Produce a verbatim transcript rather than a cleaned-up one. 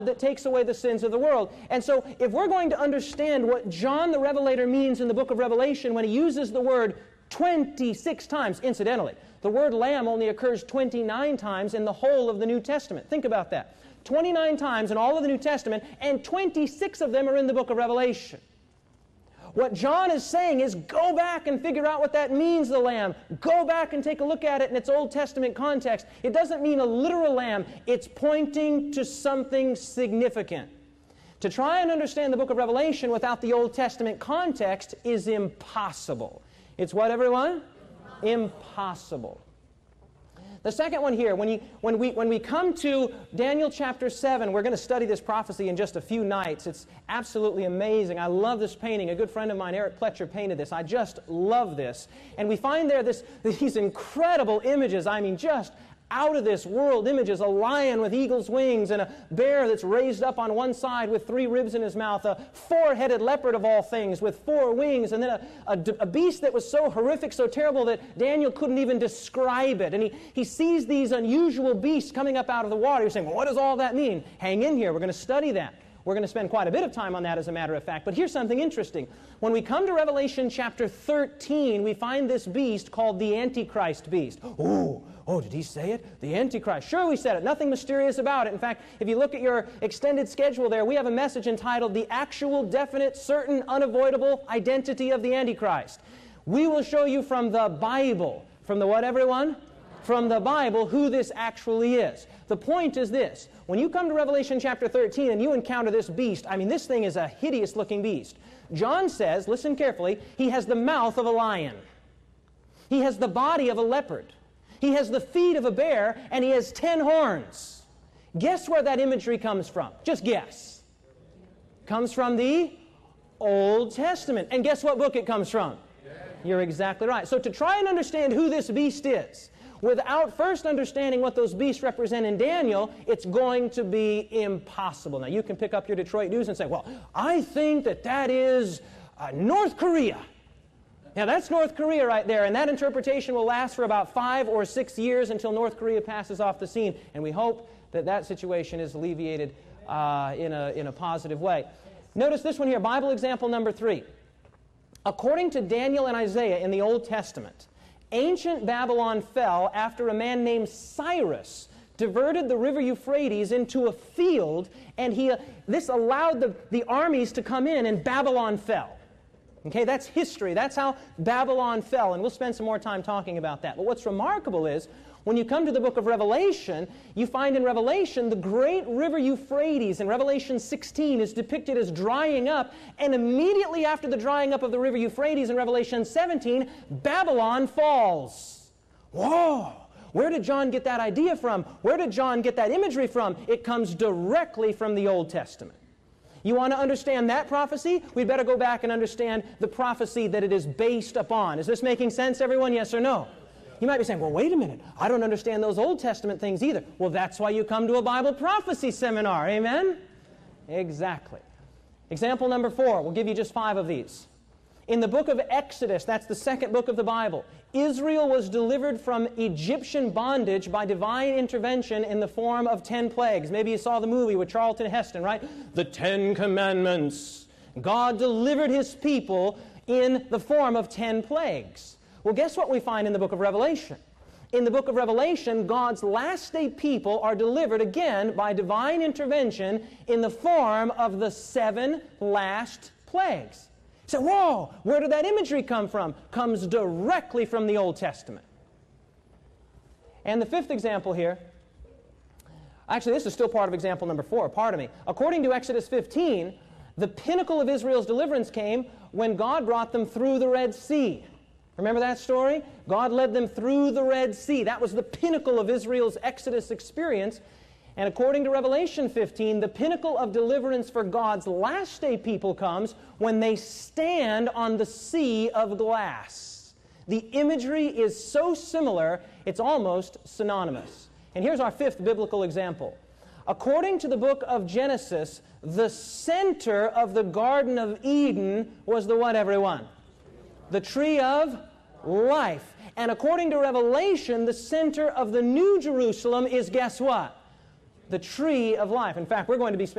that takes away the sins of the world. And so if we're going to understand what John the Revelator means in the book of Revelation when he uses the word twenty-six times, incidentally, the word lamb only occurs twenty-nine times in the whole of the New Testament. Think about that. twenty-nine times in all of the New Testament, and twenty-six of them are in the book of Revelation. What John is saying is, go back and figure out what that means, the lamb. Go back and take a look at it in its Old Testament context. It doesn't mean a literal lamb. It's pointing to something significant. To try and understand the book of Revelation without the Old Testament context is impossible. It's what, everyone? Impossible. The second one here, when, you, when, we, when we come to Daniel chapter seven, we're going to study this prophecy in just a few nights. It's absolutely amazing. I love this painting. A good friend of mine, Eric Pletcher, painted this. I just love this. And we find there this, these incredible images. I mean, just out of this world images. A lion with eagle's wings, and a bear that's raised up on one side with three ribs in his mouth, a four-headed leopard of all things with four wings, and then a, a, a beast that was so horrific, so terrible that Daniel couldn't even describe it. And he, he sees these unusual beasts coming up out of the water. He's saying, well, what does all that mean? Hang in here. We're going to study that. We're going to spend quite a bit of time on that, as a matter of fact. But here's something interesting. When we come to Revelation chapter thirteen, we find this beast called the Antichrist beast. Oh, oh, did he say it? The Antichrist. Sure, we said it. Nothing mysterious about it. In fact, if you look at your extended schedule there, we have a message entitled, The Actual, Definite, Certain, Unavoidable Identity of the Antichrist. We will show you from the Bible. From the what, everyone? From the Bible, who this actually is. The point is this. When you come to Revelation chapter thirteen and you encounter this beast, I mean, this thing is a hideous-looking beast. John says, listen carefully, he has the mouth of a lion. He has the body of a leopard. He has the feet of a bear, and he has ten horns. Guess where that imagery comes from? Just guess. Comes from the Old Testament. And guess what book it comes from? You're exactly right. So to try and understand who this beast is, without first understanding what those beasts represent in Daniel, it's going to be impossible. Now, you can pick up your Detroit News and say, well, I think that that is uh, North Korea. Now, that's North Korea right there, and that interpretation will last for about five or six years until North Korea passes off the scene, and we hope that that situation is alleviated uh, in, a, in a positive way. Notice this one here, Bible example number three. According to Daniel and Isaiah in the Old Testament, ancient Babylon fell after a man named Cyrus diverted the river Euphrates into a field, and he, uh, this allowed the, the armies to come in, and Babylon fell. Okay, that's history. That's how Babylon fell, and we'll spend some more time talking about that. But what's remarkable is, when you come to the book of Revelation, you find in Revelation the great river Euphrates in Revelation sixteen is depicted as drying up, and immediately after the drying up of the river Euphrates in Revelation seventeen, Babylon falls. Whoa! Where did John get that idea from? Where did John get that imagery from? It comes directly from the Old Testament. You want to understand that prophecy? We'd better go back and understand the prophecy that it is based upon. Is this making sense, everyone? Yes or no? You might be saying, well, wait a minute. I don't understand those Old Testament things either. Well, that's why you come to a Bible prophecy seminar. Amen? Exactly. Example number four. We'll give you just five of these. In the book of Exodus, that's the second book of the Bible, Israel was delivered from Egyptian bondage by divine intervention in the form of ten plagues. Maybe you saw the movie with Charlton Heston, right? The Ten Commandments. God delivered His people in the form of ten plagues. Well, guess what we find in the book of Revelation? In the book of Revelation, God's last day people are delivered again by divine intervention in the form of the seven last plagues. You say, whoa, where did that imagery come from? Comes directly from the Old Testament. And the fifth example here, actually this is still part of example number four, pardon me. According to Exodus fifteen, the pinnacle of Israel's deliverance came when God brought them through the Red Sea. Remember that story? God led them through the Red Sea. That was the pinnacle of Israel's Exodus experience. And according to Revelation fifteen, the pinnacle of deliverance for God's last day people comes when they stand on the sea of glass. The imagery is so similar, it's almost synonymous. And here's our fifth biblical example. According to the book of Genesis, the center of the Garden of Eden was the what, everyone? The tree of life. And according to Revelation, the center of the New Jerusalem is, guess what? the tree of life. In fact, we're going to be